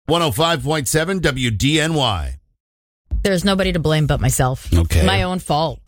105.7 WDNY. There's nobody to blame but myself. Okay. My own fault.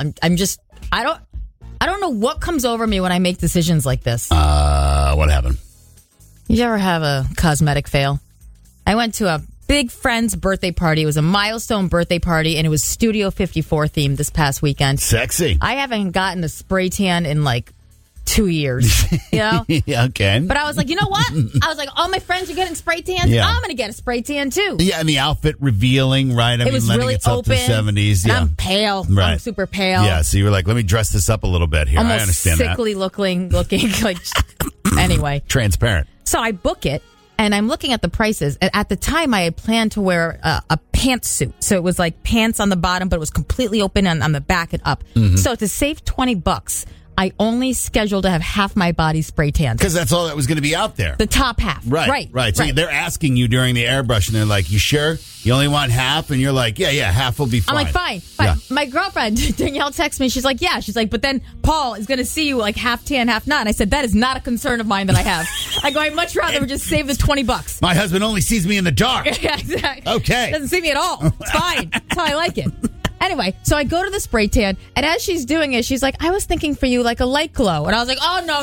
I don't know what comes over me when I make decisions like this. What happened? You ever have a cosmetic fail? I went to a big friend's birthday party. It was a milestone birthday party, and it was Studio 54 themed this past weekend. Sexy. I haven't gotten a spray tan in like 2 years, you know? Yeah, okay. But I was like, you know what? I was like, all my friends are getting spray tans. Yeah. I'm going to get a spray tan too. Yeah, and the outfit revealing, right? It was lending really itself open. to 70s. And Yeah. I'm pale. Right. I'm super pale. Yeah, so you were like, let me dress this up a little bit here. Almost I understand sickly looking like, anyway. that. Transparent. So I book it, and I'm looking at the prices. And at the time, I had planned to wear a pantsuit. So it was like pants on the bottom, but it was completely open on the back and up. Mm-hmm. So to save $20, I only scheduled to have half my body spray tanned. Because that's all that was going to be out there. The top half. Right. So they're asking you during the airbrush, and they're like, you sure? You only want half? And you're like, yeah, half will be fine. I'm like, fine. Yeah. My girlfriend, Danielle, texts me. She's like, yeah. She's like, but then Paul is going to see you like half tan, half not. And I said, that is not a concern of mine that I have. I go, I'd much rather just save the $20. My husband only sees me in the dark. Yeah, exactly. Okay. Doesn't see me at all. It's fine. That's how I like it. Anyway, so I go to the spray tan, and as she's doing it, she's like, I was thinking for you like a light glow. And I was like, oh, no.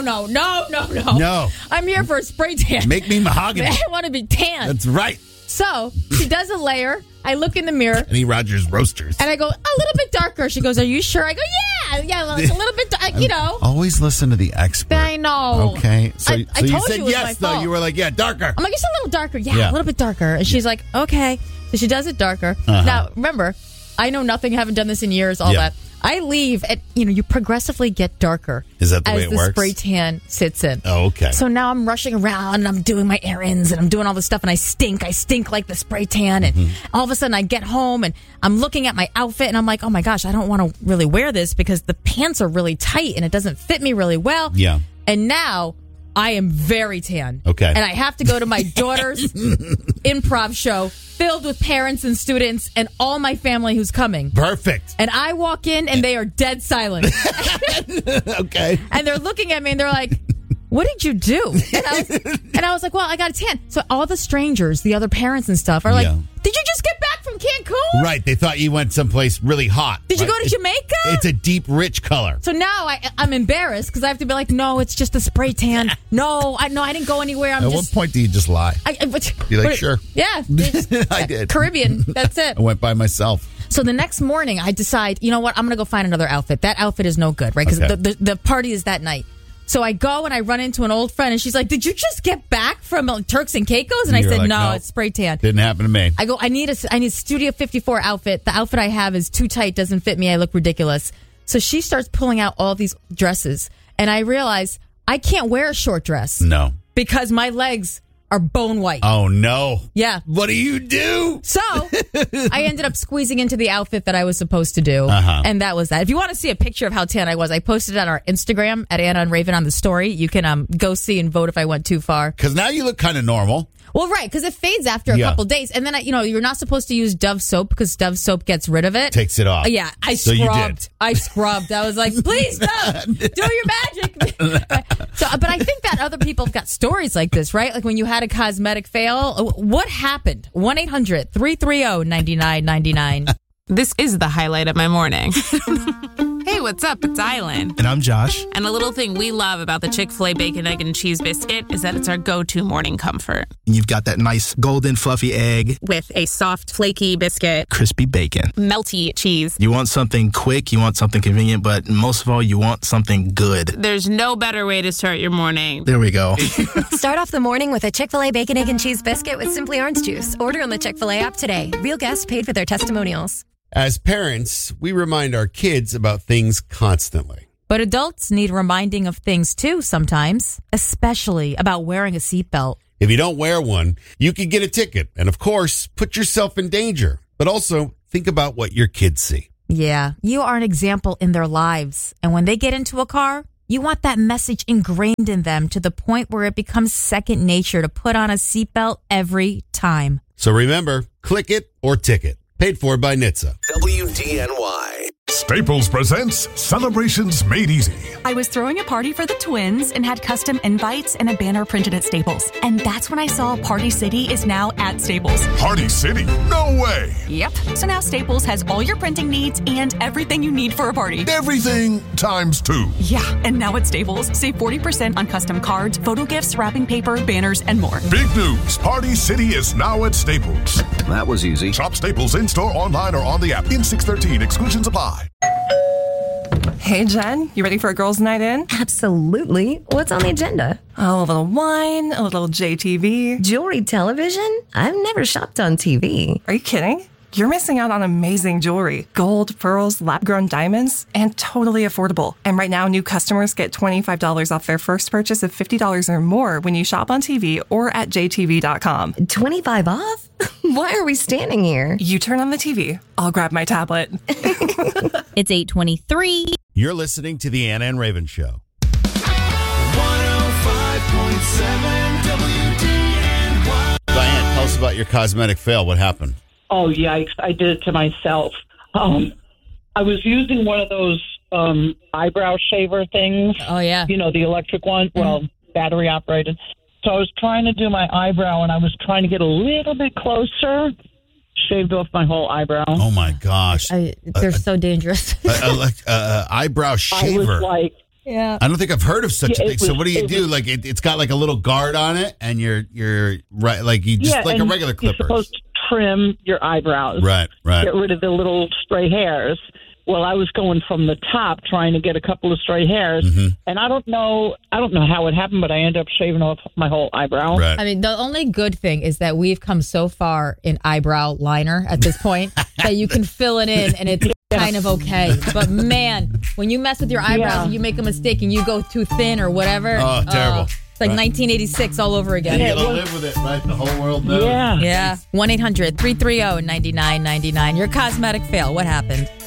No. I'm here for a spray tan. Make me mahogany. I want to be tan. That's right. So she does a layer. I look in the mirror. Kenny Rogers Roasters. And I go, a little bit darker. She goes, are you sure? I go, yeah, like a little bit, you know. Always listen to the expert. I know. Okay. So, I you told said you it was yes, my though. fault. You were like, yeah, darker. I'm like, it's a little darker. Yeah, Yeah. a little bit darker. And she's like, okay. So she does it darker. Uh-huh. Now, remember, I know nothing, haven't done this in years, all Yeah. that. I leave, and you progressively get darker. Is that the way as it the works? spray tan sits in. Oh, okay. So now I'm rushing around, and I'm doing my errands, and I'm doing all this stuff, and I stink like the spray tan. And all of a sudden, I get home, and I'm looking at my outfit, and I'm like, oh my gosh, I don't want to really wear this because the pants are really tight, and it doesn't fit me really well. Yeah. And now I am very tan. Okay. And I have to go to my daughter's improv show filled with parents and students and all my family who's coming. Perfect. And I walk in, and they are dead silent. Okay. And they're looking at me, and they're like, what did you do? And I was like, well, I got a tan. So all the strangers, the other parents and stuff, are like, Yeah. did you just get back from Cancun? Right. They thought you went someplace really hot. Did you right? go to Jamaica? It's a deep, rich color. So now I'm embarrassed because I have to be like, no, it's just a spray tan. No, I didn't go anywhere. At what point do you just lie? You're like, sure. Yeah. I did. Caribbean. That's it. I went by myself. So the next morning, I decide, you know what? I'm going to go find another outfit. That outfit is no good, right? Because Okay. the party is that night. So I go and I run into an old friend, and she's like, did you just get back from Turks and Caicos? And I You're said, like, no, "No." it's spray tan. Didn't happen to me. I go, I need a Studio 54 outfit. The outfit I have is too tight, doesn't fit me. I look ridiculous. So she starts pulling out all these dresses, and I realize I can't wear a short dress No. because my legs are bone white. Oh, no. Yeah. What do you do? So I ended up squeezing into the outfit that I was supposed to do. Uh-huh. And that was that. If you want to see a picture of how tan I was, I posted it on our Instagram at Anna and Raven on the story. You can go see and vote if I went too far. Because now you look kind of normal. Well, right, because it fades after a Yeah. couple days. And then, you're not supposed to use Dove soap because Dove soap gets rid of it. Takes it off. Yeah, I So scrubbed. you did. I scrubbed. I was like, please, Dove, do your magic. But I think that other people have got stories like this, right? Like when you had a cosmetic fail. What happened? 1-800-330-9999. This is the highlight of my morning. Hey, what's up? It's Island. And I'm Josh. And a little thing we love about the Chick-fil-A Bacon, Egg, and Cheese Biscuit is that it's our go-to morning comfort. You've got that nice golden fluffy egg, With a soft, flaky biscuit, crispy bacon. melty cheese. You want something quick, you want something convenient, but most of all, you want something good. There's no better way to start your morning. There we go. Start off the morning with a Chick-fil-A Bacon, Egg, and Cheese Biscuit with Simply Orange Juice. Order on the Chick-fil-A app today. Real guests paid for their testimonials. As parents, we remind our kids about things constantly. But adults need reminding of things too sometimes, especially about wearing a seatbelt. If you don't wear one, you could get a ticket and, of course, put yourself in danger. But also, think about what your kids see. Yeah, you are an example in their lives. And when they get into a car, you want that message ingrained in them to the point where it becomes second nature to put on a seatbelt every time. So remember, click it or ticket. Paid for by NHTSA. WDNY. Staples presents Celebrations Made Easy. I was throwing a party for the twins and had custom invites and a banner printed at Staples. And that's when I saw Party City is now at Staples. Party City? No way! Yep. So now Staples has all your printing needs and everything you need for a party. Everything times 2. Yeah, and now at Staples, save 40% on custom cards, photo gifts, wrapping paper, banners, and more. Big news! Party City is now at Staples. That was easy. Shop Staples in-store, online, or on the app. In 613, exclusions apply. Hey, Jen, you ready for a girls' night in? Absolutely. What's on the agenda? Oh, a little wine, a little JTV. Jewelry television? I've never shopped on TV. Are you kidding? You're missing out on amazing jewelry. Gold, pearls, lab-grown diamonds, and totally affordable. And right now, new customers get $25 off their first purchase of $50 or more when you shop on TV or at jtv.com. 25 off? Why are we standing here? You turn on the TV. I'll grab my tablet. It's 8:23. You're listening to the Anna and Raven Show. 105.7 WDNY. Diane, tell us about your cosmetic fail. What happened? Oh, yikes. I did it to myself. I was using one of those eyebrow shaver things. Oh, yeah. You know, the electric one. Mm-hmm. Well, battery operated. So I was trying to do my eyebrow, and I was trying to get a little bit closer. Shaved off my whole eyebrow. Oh, my gosh. They're so dangerous. Eyebrow shaver. I was like... Yeah. I don't think I've heard of such a thing. So what do you do? Was, like it's got like a little guard on it, and you're right, like you just like a regular clipper. You're supposed to trim your eyebrows. Right. Get rid of the little stray hairs. Well, I was going from the top trying to get a couple of stray hairs, and I don't know how it happened, but I ended up shaving off my whole eyebrow. Right. I mean, the only good thing is that we've come so far in eyebrow liner at this point that you can fill it in, and it's kind of okay. But man, when you mess with your eyebrows and you make a mistake and you go too thin or whatever, terrible. It's like 1986 all over again. You gotta live with it, right? The whole world knows. Yeah. Yeah. 1-800-330-9999. Your cosmetic fail. What happened?